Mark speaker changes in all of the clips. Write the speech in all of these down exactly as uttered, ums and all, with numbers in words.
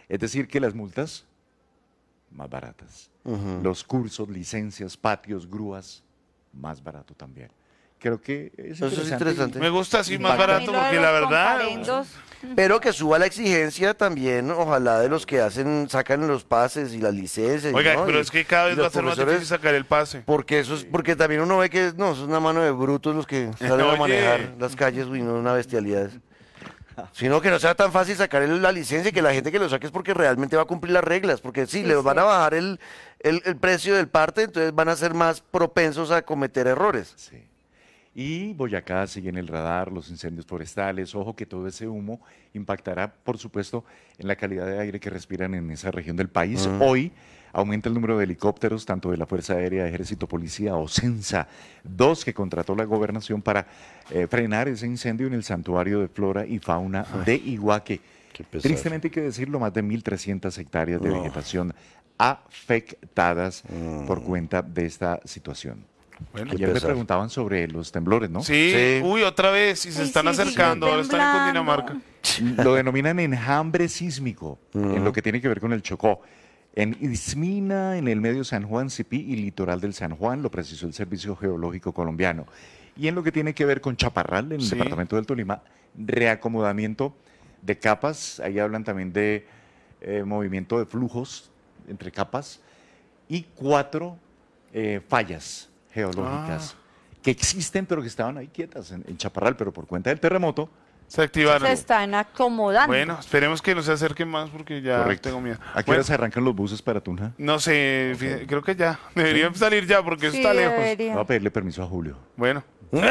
Speaker 1: Es decir, que las multas, más baratas.
Speaker 2: Ujú.
Speaker 1: Los cursos, licencias, patios, grúas, más barato también. Creo que es
Speaker 2: Eso es
Speaker 1: interesante.
Speaker 2: interesante.
Speaker 3: Me gusta así más
Speaker 1: Impacta.
Speaker 3: barato
Speaker 4: Lo de
Speaker 3: porque
Speaker 4: los
Speaker 3: la verdad...
Speaker 4: comparendos,
Speaker 2: Pero que suba la exigencia también, ojalá, de los que hacen, sacan los pases y las licencias.
Speaker 3: Oiga,
Speaker 2: ¿no?
Speaker 3: pero
Speaker 2: Y-
Speaker 3: es que cada
Speaker 2: y
Speaker 3: vez
Speaker 2: los
Speaker 3: va a ser más
Speaker 2: profesores,
Speaker 3: difícil sacar el pase.
Speaker 2: Porque eso es, porque también uno ve que no, es una mano de brutos los que salen a
Speaker 3: Oye.
Speaker 2: manejar las calles, uy, no, una bestialidad. Sino que no sea tan fácil sacar el- la licencia y que la gente que lo saque es porque realmente va a cumplir las reglas. Porque si
Speaker 4: Sí,
Speaker 2: les van a
Speaker 4: sí.
Speaker 2: bajar el, el, el precio del parte, entonces van a ser más propensos a cometer errores.
Speaker 1: Sí. Y Boyacá sigue en el radar, los incendios forestales. Ojo que todo ese humo impactará, por supuesto, en la calidad de aire que respiran en esa región del país. Hoy aumenta el número de helicópteros, tanto de la Fuerza Aérea, Ejército, Policía o Censa dos, que contrató la gobernación para eh, frenar ese incendio en el santuario de flora y fauna de Iguaque.
Speaker 2: Qué pesar.
Speaker 1: Tristemente hay que decirlo, más de mil trescientas hectáreas de vegetación afectadas por cuenta de esta situación.
Speaker 3: Bueno.
Speaker 1: Ayer me
Speaker 2: pesar.
Speaker 1: preguntaban sobre los temblores, ¿no?
Speaker 3: Sí,
Speaker 2: Sí.
Speaker 3: uy, otra vez, y se
Speaker 4: Ay,
Speaker 3: están
Speaker 4: sí, sigue
Speaker 3: acercando, ahora están en
Speaker 4: temblando.
Speaker 3: Cundinamarca.
Speaker 1: Lo denominan enjambre sísmico, en lo que tiene que ver con el Chocó. En Ismina, en el medio San Juan, Cipí y litoral del San Juan, lo precisó el Servicio Geológico Colombiano. Y en lo que tiene que ver con Chaparral, en el
Speaker 3: Sí.
Speaker 1: departamento del Tolima, reacomodamiento de capas, ahí hablan también de eh, movimiento de flujos entre capas, y cuatro eh, fallas geológicas que existen, pero que estaban ahí quietas en, en Chaparral, pero por cuenta del terremoto.
Speaker 3: Se activaron.
Speaker 4: se están acomodando.
Speaker 3: Bueno, esperemos que no se acerquen más porque ya
Speaker 1: Correcto.
Speaker 3: tengo miedo.
Speaker 1: ¿A qué
Speaker 3: Bueno,
Speaker 1: hora se arrancan los buses para Tunja?
Speaker 3: no sé, fí- creo que ya. Deberían salir ya porque eso
Speaker 4: Sí,
Speaker 3: está lejos.
Speaker 4: debería.
Speaker 1: Voy a pedirle permiso a Julio.
Speaker 3: Bueno.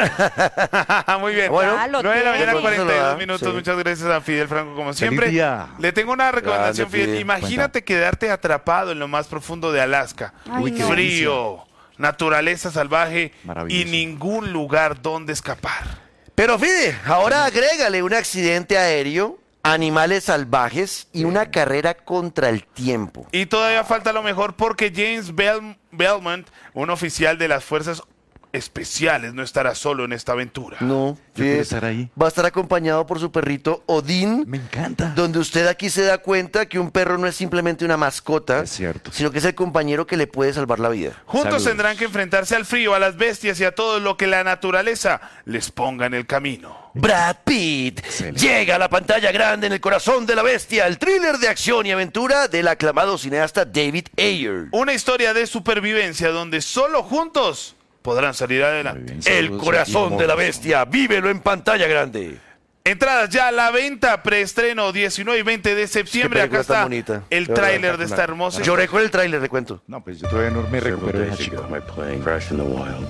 Speaker 3: Muy bien.
Speaker 2: Bueno,
Speaker 4: Ya lo
Speaker 3: nueve de la mañana,
Speaker 4: tiene.
Speaker 3: cuarenta y dos
Speaker 2: Sí.
Speaker 3: minutos. Muchas gracias a Fidel Franco, como
Speaker 1: Feliz
Speaker 3: siempre.
Speaker 1: día.
Speaker 3: Le tengo una recomendación,
Speaker 2: Grande,
Speaker 3: Fidel.
Speaker 2: Fidel.
Speaker 3: Imagínate quedarte atrapado en lo más profundo de Alaska.
Speaker 4: Ay,
Speaker 1: Uy, qué
Speaker 4: no.
Speaker 3: Frío, naturaleza salvaje y
Speaker 1: Maravilloso.
Speaker 3: ningún lugar donde escapar.
Speaker 2: Pero Fide, ahora agrégale un accidente aéreo, animales salvajes y una carrera contra el tiempo.
Speaker 3: Y todavía falta lo mejor porque James Bel- Belmont, un oficial de las fuerzas especiales, no estará solo en esta aventura.
Speaker 2: No,
Speaker 1: Yo quiero
Speaker 2: Fide,
Speaker 1: estar ahí.
Speaker 2: va a estar acompañado por su perrito Odín,
Speaker 1: Me encanta.
Speaker 2: donde usted aquí se da cuenta que un perro no es simplemente una mascota,
Speaker 1: Es cierto.
Speaker 2: sino que es el compañero que le puede salvar la vida.
Speaker 3: Juntos
Speaker 1: Saludos.
Speaker 3: tendrán que enfrentarse al frío, a las bestias y a todo lo que la naturaleza les ponga en el camino.
Speaker 2: Brad Pitt
Speaker 1: Excelente.
Speaker 2: llega a la pantalla grande en el corazón de la bestia, el thriller de acción y aventura del aclamado cineasta David Ayer.
Speaker 3: Una historia de supervivencia donde solo juntos podrán salir adelante.
Speaker 2: El corazón de la bestia, vívelo en pantalla grande.
Speaker 3: Entradas ya a la venta, preestreno diecinueve y veinte de septiembre.
Speaker 2: película
Speaker 3: Acá
Speaker 2: tan
Speaker 3: está
Speaker 2: bonita.
Speaker 3: el
Speaker 2: De verdad,
Speaker 3: tráiler de esta hermosa.
Speaker 2: Lloré con el tráiler, le cuento.
Speaker 1: No, pues yo todavía no me recupero de esa chica.
Speaker 5: my plane crash in the wild.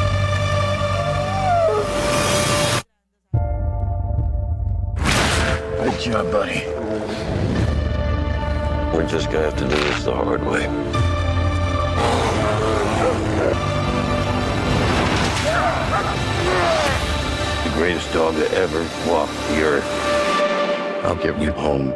Speaker 5: Good job, buddy. We're just gonna have to do this the hard way. The greatest dog that ever walked the earth. I'll get you home.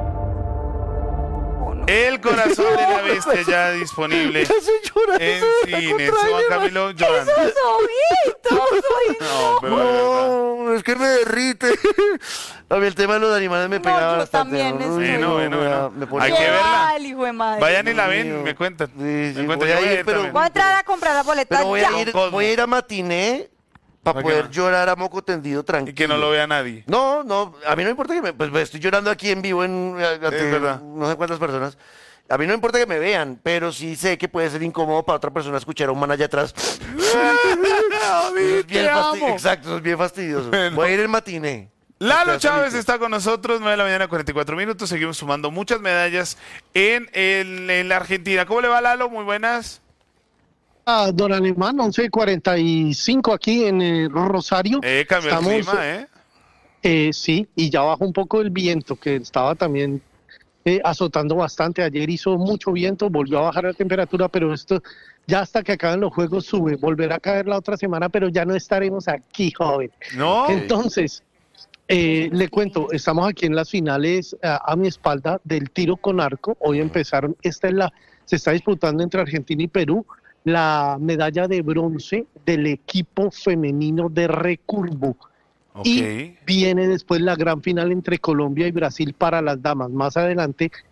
Speaker 3: El corazón de la bestia ya disponible en cines. Juan Camilo llorando.
Speaker 4: ¡Esos ojitos! ¡Ay,
Speaker 3: No, pero de verdad.
Speaker 2: No, es que me derrite. A mí el tema de los animales me
Speaker 4: No,
Speaker 2: pegaba
Speaker 4: yo
Speaker 2: bastante.
Speaker 4: también,
Speaker 2: ¿no?
Speaker 4: es
Speaker 2: Uy,
Speaker 3: Bueno,
Speaker 2: no,
Speaker 3: bueno,
Speaker 2: me da-
Speaker 3: bueno.
Speaker 2: me pone-
Speaker 3: Hay que
Speaker 4: ¡Qué
Speaker 3: verla.
Speaker 4: mal, hijo de madre!
Speaker 3: Vayan y la ven,
Speaker 2: mío.
Speaker 3: me cuentan.
Speaker 2: Sí, sí,
Speaker 3: me cuentan,
Speaker 2: voy
Speaker 3: yo
Speaker 2: a
Speaker 3: voy a
Speaker 2: ir,
Speaker 3: ir
Speaker 2: pero-
Speaker 3: también.
Speaker 4: Voy a entrar a comprar la boleta
Speaker 2: Pero voy
Speaker 4: ya.
Speaker 2: a ir,
Speaker 3: Cosmo.
Speaker 2: voy a ir a matiné para
Speaker 3: ¿Para
Speaker 2: poder
Speaker 3: qué?
Speaker 2: llorar a moco tendido tranquilo.
Speaker 3: Y que no lo vea nadie.
Speaker 2: No, no, a mí no me importa que me... Pues estoy llorando aquí en vivo en, ante
Speaker 3: verdad.
Speaker 2: no sé cuántas personas. A mí no me importa que me vean, pero sí sé que puede ser incómodo para otra persona escuchar a un man allá atrás. Eso es bien
Speaker 4: te
Speaker 2: fasti-
Speaker 4: amo.
Speaker 2: Exacto, eso es bien fastidioso.
Speaker 3: Bueno.
Speaker 2: Voy a ir en matiné.
Speaker 3: Lalo
Speaker 2: Estoy
Speaker 3: Chávez
Speaker 2: solito.
Speaker 3: está con nosotros, nueve de la mañana, cuarenta y cuatro minutos. Seguimos sumando muchas medallas en, el- en la Argentina. ¿Cómo le va, Lalo? Muy buenas.
Speaker 6: Ah, don Alemán, once cuarenta y cinco aquí en eh, Rosario.
Speaker 3: Eh, cambió
Speaker 6: Estamos,
Speaker 3: el clima, ¿eh?
Speaker 6: eh, sí, y ya bajó un poco el viento, que estaba también eh, azotando bastante. Ayer hizo mucho viento, volvió a bajar la temperatura, pero esto ya hasta que acaben los juegos sube. Volverá a caer la otra semana, pero ya no estaremos aquí, joven.
Speaker 3: No.
Speaker 6: Entonces, eh, le cuento, estamos aquí en las finales a, a mi espalda del tiro con arco. Hoy empezaron, esta es la, se está disputando entre Argentina y Perú, la medalla de bronce del equipo femenino de recurvo.
Speaker 3: Ok.
Speaker 6: Y viene después la gran final entre Colombia y Brasil para las damas. Más adelante